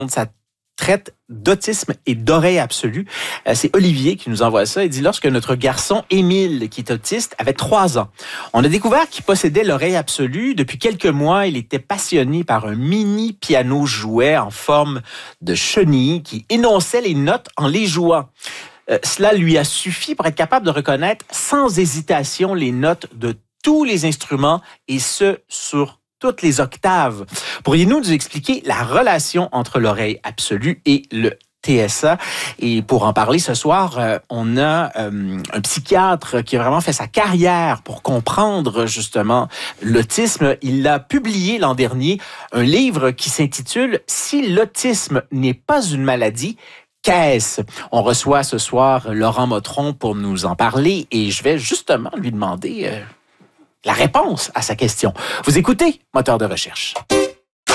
Ça traite d'autisme et d'oreille absolue. C'est Olivier qui nous envoie ça. Il dit, lorsque notre garçon Émile, qui est autiste, avait 3 ans, on a découvert qu'il possédait l'oreille absolue. Depuis quelques mois, il était passionné par un mini piano jouet en forme de chenille qui énonçait les notes en les jouant. Cela lui a suffi pour être capable de reconnaître sans hésitation les notes de tous les instruments et ce, sur toutes les octaves. Pourriez-vous nous expliquer la relation entre l'oreille absolue et le TSA? Et pour en parler ce soir, on a un psychiatre qui a vraiment fait sa carrière pour comprendre justement l'autisme. Il a publié l'an dernier un livre qui s'intitule « Si l'autisme n'est pas une maladie », qu'est-ce? On reçoit ce soir Laurent Motron pour nous en parler et je vais justement lui demander la réponse à sa question. Vous écoutez Moteur de recherche.